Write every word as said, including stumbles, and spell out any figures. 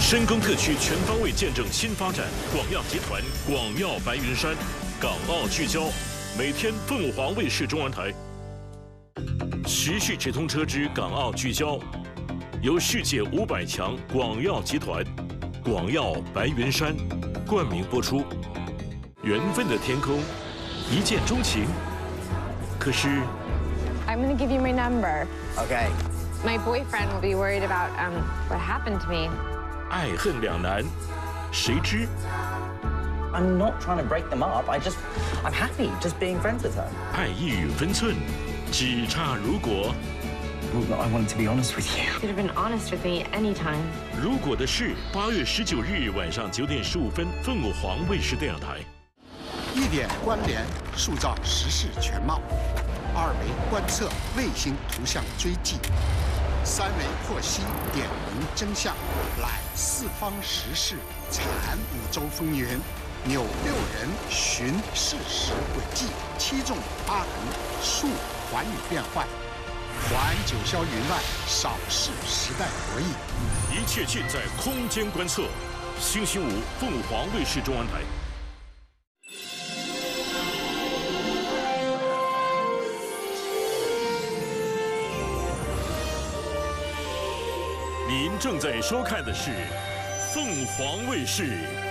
深耕特区，全方位见证新发展。广药集团广药白云山，港澳聚焦，每天凤凰卫视中文台持续直通车之港澳聚焦，由世界五百强广药集团广药白云山冠名播出。缘分的天空，一见钟情。可是 I'm gonna give you my number. Okay. My boyfriend will be worried about um what happened to me. 爱恨两难，谁知 I'm not trying to break them up. I just, I'm happy just being friends with her. 爱意与分寸，只差如果。 Well, I wanted to be honest with you. You could have been honest with me anytime. 如果的事，八月十九日晚上九点十五分，凤凰卫视电视台。 一点关联，塑造时事全貌；二维观测，卫星图像追迹；三维获悉，点明真相；来四方时事，产五洲风云；纽六人，寻事实轨迹；七纵八横，述寰宇变幻；环九霄云外，扫视时代博弈。 一切尽在空间观测。星期五，凤凰卫视中文台。 您正在收看的是凤凰卫视